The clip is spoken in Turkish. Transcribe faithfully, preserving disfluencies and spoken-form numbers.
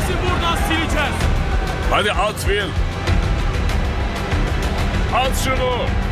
Herkesi buradan sileceğiz. Hadi at Will. At şunu.